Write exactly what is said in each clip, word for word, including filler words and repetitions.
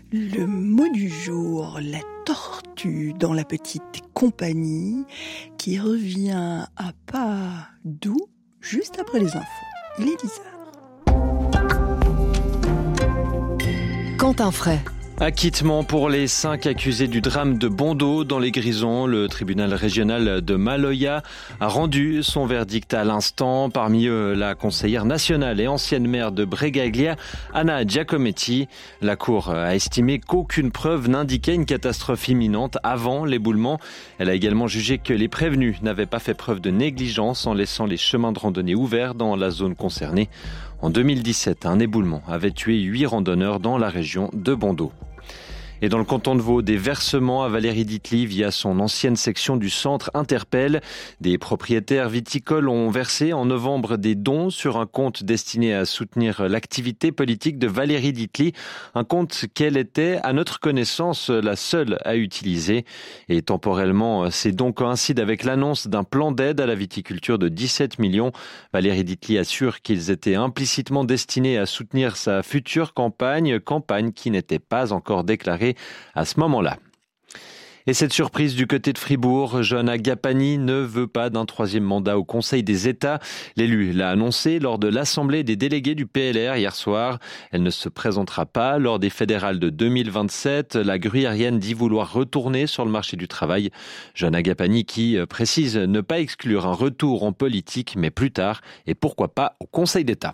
Le mot du jour, la tortue dans la petite compagnie qui revient à pas doux juste après les infos. Il est dix heures. Quentin Fray. Acquittement pour les cinq accusés du drame de Bondos dans les Grisons. Le tribunal régional de Maloya a rendu son verdict à l'instant. Parmi eux, la conseillère nationale et ancienne maire de Bregaglia, Anna Giacometti. La Cour a estimé qu'aucune preuve n'indiquait une catastrophe imminente avant l'éboulement. Elle a également jugé que les prévenus n'avaient pas fait preuve de négligence en laissant les chemins de randonnée ouverts dans la zone concernée. En deux mille dix-sept, un éboulement avait tué huit randonneurs dans la région de Bondos. Et dans le canton de Vaud, des versements à Valérie Ditli via son ancienne section du centre interpellent. Des propriétaires viticoles ont versé en novembre des dons sur un compte destiné à soutenir l'activité politique de Valérie Ditli. Un compte qu'elle était, à notre connaissance, la seule à utiliser. Et temporellement, ces dons coïncident avec l'annonce d'un plan d'aide à la viticulture de dix-sept millions. Valérie Ditli assure qu'ils étaient implicitement destinés à soutenir sa future campagne, campagne qui n'était pas encore déclarée à ce moment-là. Et cette surprise du côté de Fribourg, Johanna Gapani ne veut pas d'un troisième mandat au Conseil des États. L'élu l'a annoncé lors de l'Assemblée des délégués du P L R hier soir. Elle ne se présentera pas lors des fédérales de deux mille vingt-sept. La gruyérienne dit vouloir retourner sur le marché du travail. Johanna Gapani qui précise ne pas exclure un retour en politique, mais plus tard, et pourquoi pas au Conseil d'État.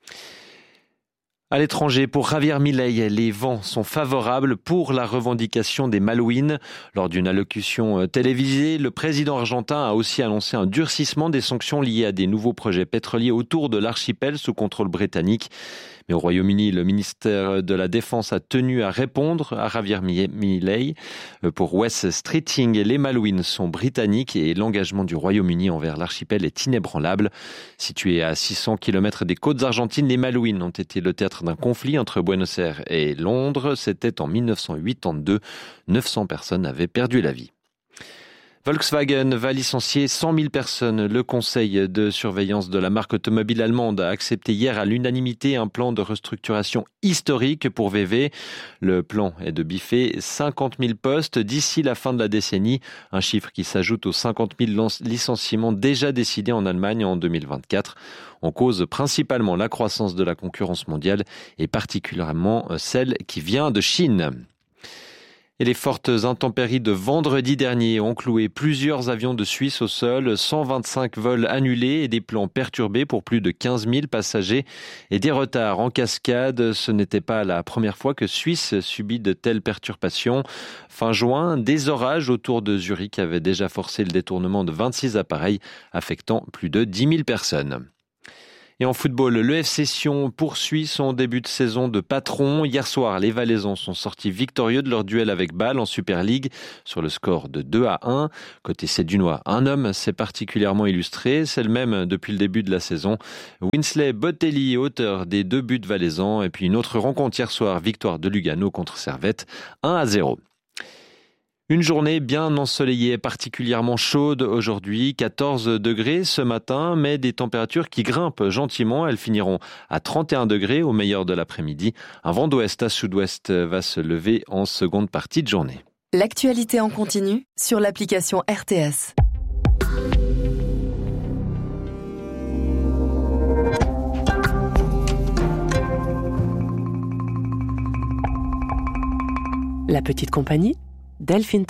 À l'étranger, pour Javier Milei, les vents sont favorables pour la revendication des Malouines. Lors d'une allocution télévisée, le président argentin a aussi annoncé un durcissement des sanctions liées à des nouveaux projets pétroliers autour de l'archipel sous contrôle britannique. Mais au Royaume-Uni, le ministère de la Défense a tenu à répondre à Javier Milei. Pour Wes Streeting, les Malouines sont britanniques et l'engagement du Royaume-Uni envers l'archipel est inébranlable. Situés à six cents kilomètres des côtes argentines, les Malouines ont été le théâtre d'un conflit entre Buenos Aires et Londres. C'était en dix-neuf cent quatre-vingt-deux. neuf cents personnes avaient perdu la vie. Volkswagen va licencier cent mille personnes. Le conseil de surveillance de la marque automobile allemande a accepté hier à l'unanimité un plan de restructuration historique pour V W. Le plan est de biffer cinquante mille postes d'ici la fin de la décennie, un chiffre qui s'ajoute aux cinquante mille licenciements déjà décidés en Allemagne en deux mille vingt-quatre. On cause principalement la croissance de la concurrence mondiale et particulièrement celle qui vient de Chine. Et les fortes intempéries de vendredi dernier ont cloué plusieurs avions de Suisse au sol, cent vingt-cinq vols annulés et des plans perturbés pour plus de quinze mille passagers et des retards en cascade. Ce n'était pas la première fois que Suisse subit de telles perturbations. Fin juin, des orages autour de Zurich avaient déjà forcé le détournement de vingt-six appareils affectant plus de dix mille personnes. Et en football, le F C Sion poursuit son début de saison de patron. Hier soir, les Valaisans sont sortis victorieux de leur duel avec Bâle en Super League sur le score de deux à un. Côté Sédunois, un homme s'est particulièrement illustré, c'est le même depuis le début de la saison. Winsley Botelli, auteur des deux buts valaisans. Et puis une autre rencontre hier soir, victoire de Lugano contre Servette, un à zéro. Une journée bien ensoleillée, particulièrement chaude aujourd'hui, quatorze degrés ce matin, mais des températures qui grimpent gentiment. Elles finiront à trente et un degrés au meilleur de l'après-midi. Un vent d'ouest à sud-ouest va se lever en seconde partie de journée. L'actualité en continu sur l'application R T S. La petite compagnie, Delphine